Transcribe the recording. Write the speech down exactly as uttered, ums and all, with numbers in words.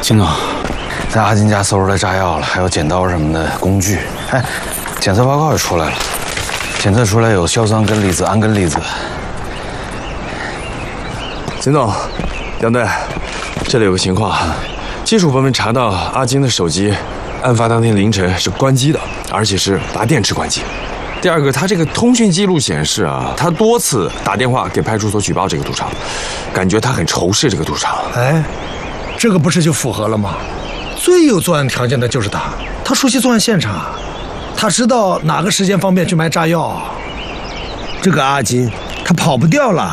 金总，在阿金家搜出来炸药了，还有剪刀什么的工具。哎，检测报告也出来了，检测出来有硝酸根离子、氨根离子。 金总，杨队，这里有个情况，技术部门查到阿金的手机，案发当天凌晨是关机的，而且是拔电池关机。第二个，他这个通讯记录显示啊，他多次打电话给派出所举报这个赌场，感觉他很仇视这个赌场。 哎，这个不是就符合了吗？最有作案条件的就是他，他熟悉作案现场，他知道哪个时间方便去买炸药。这个阿金，他跑不掉了。